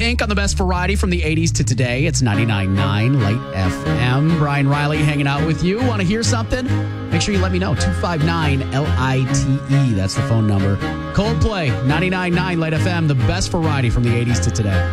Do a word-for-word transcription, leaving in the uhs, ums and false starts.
think on the best variety from the eighties to today. It's ninety-nine point nine Light F M. Brian Riley hanging out with you. Want to hear something? Make sure you let me know. two five nine L I T E. That's the phone number. Coldplay, ninety-nine point nine Light F M. The best variety from the eighties to today.